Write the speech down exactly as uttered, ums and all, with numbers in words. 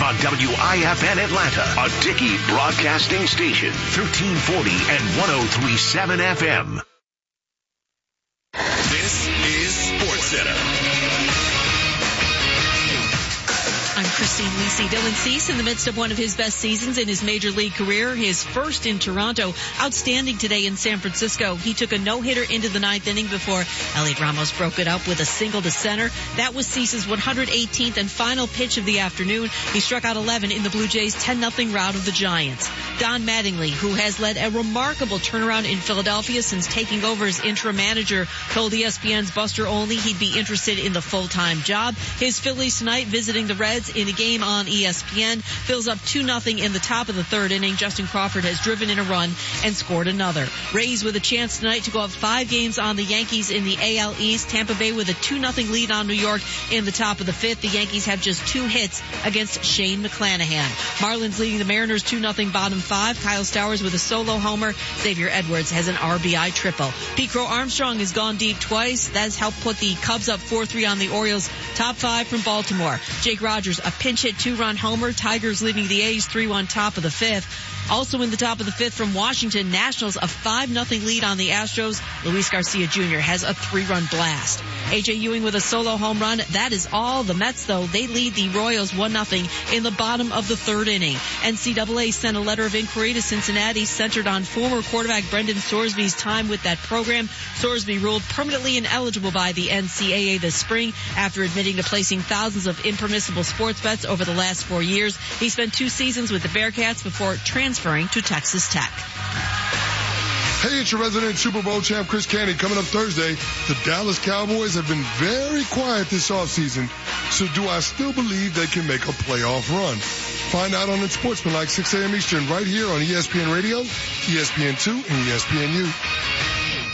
on W I F N Atlanta, a Dickey broadcasting station, thirteen forty and one oh three point seven F M. This is SportsCenter. I'm Christine Lisi. Dylan Cease in the midst of one of his best seasons in his major league career, his first in Toronto. Outstanding today in San Francisco. He took a no-hitter into the ninth inning before Elliot Ramos broke it up with a single to center. That was Cease's one hundred eighteenth and final pitch of the afternoon. He struck out eleven in the Blue Jays' ten nothing rout of the Giants. Don Mattingly, who has led a remarkable turnaround in Philadelphia since taking over as interim manager, told E S P N's Buster Olney he'd be interested in the full-time job. His Phillies tonight visiting the Reds in a game on E S P N. Phil's up two nothing in the top of the third inning. Justin Crawford has driven in a run and scored another. Rays with a chance tonight to go up five games on the Yankees in the A L East. Tampa Bay with a two nothing lead on New York in the top of the fifth. The Yankees have just two hits against Shane McClanahan. Marlins leading the Mariners two nothing bottom five. Kyle Stowers with a solo homer. Xavier Edwards has an R B I triple. Pete Crow Armstrong has gone deep twice. That's helped put the Cubs up four three on the Orioles. Top five from Baltimore. Jake Rogers, a pinch hit two-run homer. Tigers leading the A's three one top of the fifth. Also in the top of the fifth from Washington, Nationals a five nothing lead on the Astros. Luis Garcia Junior has a three-run blast. A J Ewing with a solo home run. That is all. The Mets, though, they lead the Royals one nothing in the bottom of the third inning. N C double A sent a letter of inquiry to Cincinnati centered on former quarterback Brendan Sorsby's time with that program. Sorsby ruled permanently ineligible by the N C double A this spring after admitting to placing thousands of impermissible sports bets over the last four years. He spent two seasons with the Bearcats before transferring to Texas Tech. Hey, it's your resident Super Bowl champ, Chris Canty. Coming up Thursday, the Dallas Cowboys have been very quiet this offseason. So do I still believe they can make a playoff run? Find out on Sportsman like six a.m. Eastern right here on E S P N Radio, E S P N two, and E S P N U.